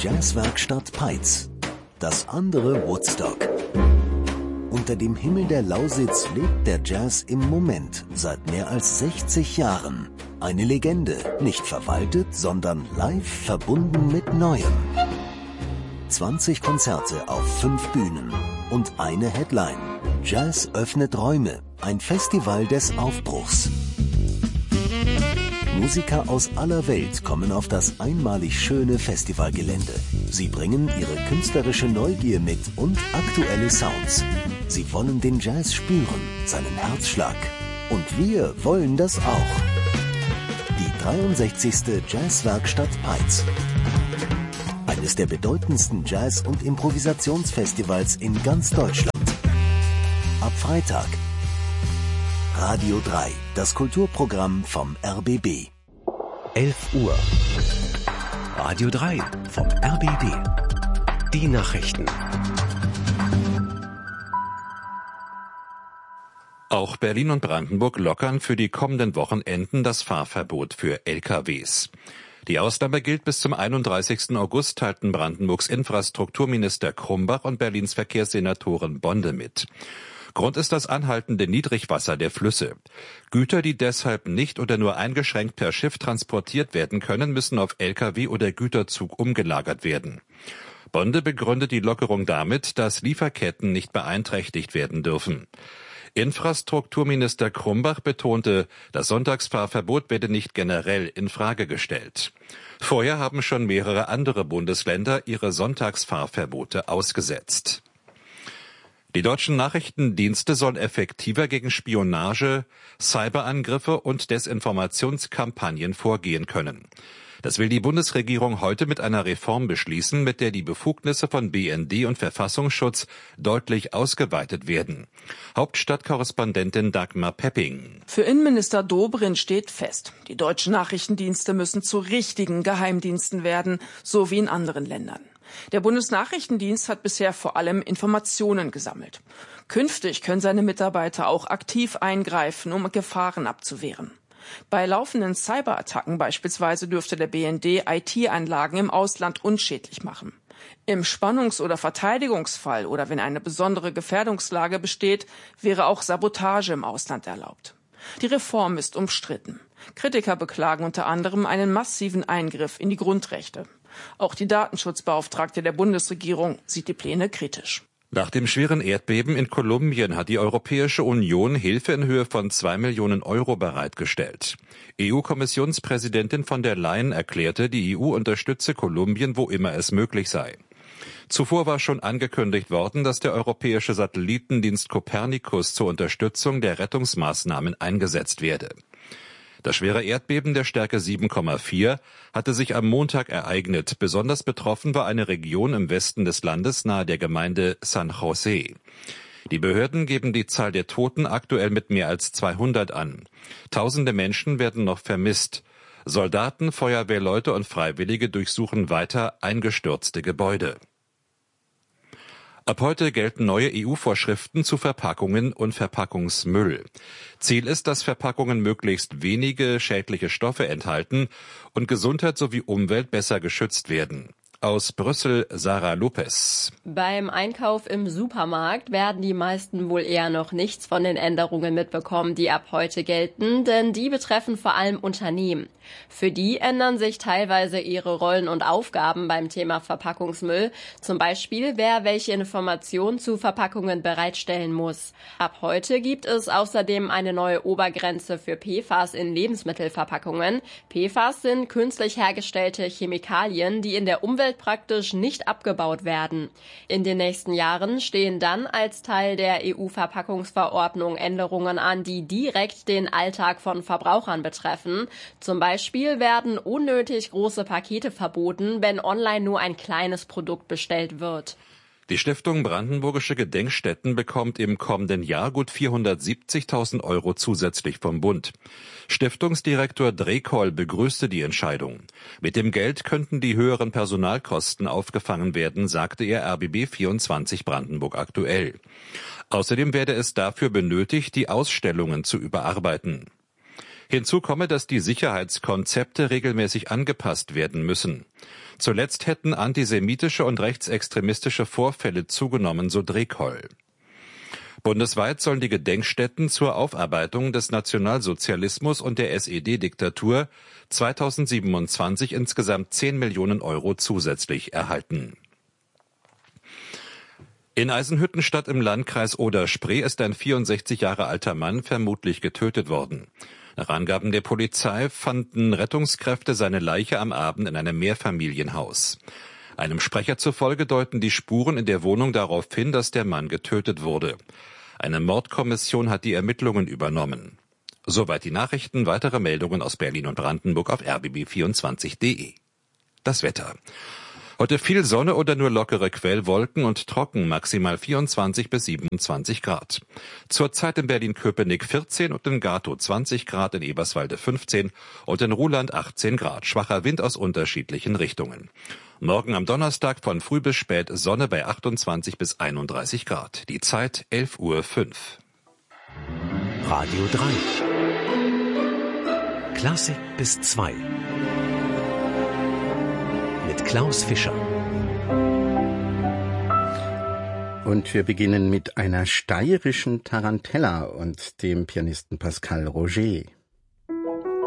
Jazzwerkstatt Peitz. Das andere Woodstock. Unter dem Himmel der Lausitz lebt der Jazz im Moment seit mehr als 60 Jahren. Eine Legende, nicht verwaltet, sondern live verbunden mit Neuem. 20 Konzerte auf 5 Bühnen und eine Headline. Jazz öffnet Räume, ein Festival des Aufbruchs. Musiker aus aller Welt kommen auf das einmalig schöne Festivalgelände. Sie bringen ihre künstlerische Neugier mit und aktuelle Sounds. Sie wollen den Jazz spüren, seinen Herzschlag. Und wir wollen das auch. Die 63. Jazzwerkstatt Peitz. Eines der bedeutendsten Jazz- und Improvisationsfestivals in ganz Deutschland. Ab Freitag. Radio 3, das Kulturprogramm vom RBB. 11 Uhr. Radio 3 vom RBB. Die Nachrichten. Auch Berlin und Brandenburg lockern für die kommenden Wochenenden das Fahrverbot für LKWs. Die Ausnahme gilt bis zum 31. August, teilten Brandenburgs Infrastrukturminister Krumbach und Berlins Verkehrssenatorin Bonde mit. Grund ist das anhaltende Niedrigwasser der Flüsse. Güter, die deshalb nicht oder nur eingeschränkt per Schiff transportiert werden können, müssen auf Lkw oder Güterzug umgelagert werden. Bonde begründet die Lockerung damit, dass Lieferketten nicht beeinträchtigt werden dürfen. Infrastrukturminister Krumbach betonte, das Sonntagsfahrverbot werde nicht generell in Frage gestellt. Vorher haben schon mehrere andere Bundesländer ihre Sonntagsfahrverbote ausgesetzt. Die deutschen Nachrichtendienste sollen effektiver gegen Spionage, Cyberangriffe und Desinformationskampagnen vorgehen können. Das will die Bundesregierung heute mit einer Reform beschließen, mit der die Befugnisse von BND und Verfassungsschutz deutlich ausgeweitet werden. Hauptstadtkorrespondentin Dagmar Pepping. Für Innenminister Dobrindt steht fest, die deutschen Nachrichtendienste müssen zu richtigen Geheimdiensten werden, so wie in anderen Ländern. Der Bundesnachrichtendienst hat bisher vor allem Informationen gesammelt. Künftig können seine Mitarbeiter auch aktiv eingreifen, um Gefahren abzuwehren. Bei laufenden Cyberattacken beispielsweise dürfte der BND IT-Anlagen im Ausland unschädlich machen. Im Spannungs- oder Verteidigungsfall oder wenn eine besondere Gefährdungslage besteht, wäre auch Sabotage im Ausland erlaubt. Die Reform ist umstritten. Kritiker beklagen unter anderem einen massiven Eingriff in die Grundrechte. Auch die Datenschutzbeauftragte der Bundesregierung sieht die Pläne kritisch. Nach dem schweren Erdbeben in Kolumbien hat die Europäische Union Hilfe in Höhe von 2 Millionen Euro bereitgestellt. EU-Kommissionspräsidentin von der Leyen erklärte, die EU unterstütze Kolumbien, wo immer es möglich sei. Zuvor war schon angekündigt worden, dass der europäische Satellitendienst Copernicus zur Unterstützung der Rettungsmaßnahmen eingesetzt werde. Das schwere Erdbeben der Stärke 7,4 hatte sich am Montag ereignet. Besonders betroffen war eine Region im Westen des Landes nahe der Gemeinde San José. Die Behörden geben die Zahl der Toten aktuell mit mehr als 200 an. Tausende Menschen werden noch vermisst. Soldaten, Feuerwehrleute und Freiwillige durchsuchen weiter eingestürzte Gebäude. Ab heute gelten neue EU-Vorschriften zu Verpackungen und Verpackungsmüll. Ziel ist, dass Verpackungen möglichst wenige schädliche Stoffe enthalten und Gesundheit sowie Umwelt besser geschützt werden. Aus Brüssel, Sarah Lopez. Beim Einkauf im Supermarkt werden die meisten wohl eher noch nichts von den Änderungen mitbekommen, die ab heute gelten, denn die betreffen vor allem Unternehmen. Für die ändern sich teilweise ihre Rollen und Aufgaben beim Thema Verpackungsmüll, zum Beispiel wer welche Informationen zu Verpackungen bereitstellen muss. Ab heute gibt es außerdem eine neue Obergrenze für PFAS in Lebensmittelverpackungen. PFAS sind künstlich hergestellte Chemikalien, die in der Umwelt praktisch nicht abgebaut werden. In den nächsten Jahren stehen dann als Teil der EU-Verpackungsverordnung Änderungen an, die direkt den Alltag von Verbrauchern betreffen. Zum Beispiel werden unnötig große Pakete verboten, wenn online nur ein kleines Produkt bestellt wird. Die Stiftung Brandenburgische Gedenkstätten bekommt im kommenden Jahr gut 470.000 Euro zusätzlich vom Bund. Stiftungsdirektor Drekoll begrüßte die Entscheidung. Mit dem Geld könnten die höheren Personalkosten aufgefangen werden, sagte er RBB 24 Brandenburg aktuell. Außerdem werde es dafür benötigt, die Ausstellungen zu überarbeiten. Hinzu komme, dass die Sicherheitskonzepte regelmäßig angepasst werden müssen. Zuletzt hätten antisemitische und rechtsextremistische Vorfälle zugenommen, so Dreghol. Bundesweit sollen die Gedenkstätten zur Aufarbeitung des Nationalsozialismus und der SED-Diktatur 2027 insgesamt 10 Millionen Euro zusätzlich erhalten. In Eisenhüttenstadt im Landkreis Oder-Spree ist ein 64 Jahre alter Mann vermutlich getötet worden. Nach Angaben der Polizei fanden Rettungskräfte seine Leiche am Abend in einem Mehrfamilienhaus. Einem Sprecher zufolge deuten die Spuren in der Wohnung darauf hin, dass der Mann getötet wurde. Eine Mordkommission hat die Ermittlungen übernommen. Soweit die Nachrichten. Weitere Meldungen aus Berlin und Brandenburg auf rbb24.de. Das Wetter. Heute viel Sonne oder nur lockere Quellwolken und trocken, maximal 24 bis 27 Grad. Zurzeit in Berlin-Köpenick 14 und in Gatow 20 Grad, in Eberswalde 15 und in Ruhland 18 Grad. Schwacher Wind aus unterschiedlichen Richtungen. Morgen am Donnerstag von früh bis spät Sonne bei 28 bis 31 Grad. Die Zeit 11:05 Uhr. Radio 3. Klassik bis 2. Mit Klaus Fischer. Und wir beginnen mit einer steirischen Tarantella und dem Pianisten Pascal Roger.